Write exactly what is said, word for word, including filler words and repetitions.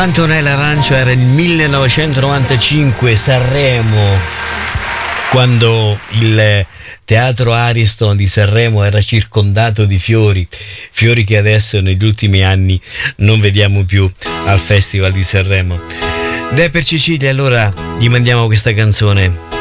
Antonella Arancio era il millenovecentonovantacinque, Sanremo, quando il Teatro Ariston di Sanremo era circondato di fiori, fiori che adesso negli ultimi anni non vediamo più al Festival di Sanremo. Dai, per Cecilia allora gli mandiamo questa canzone.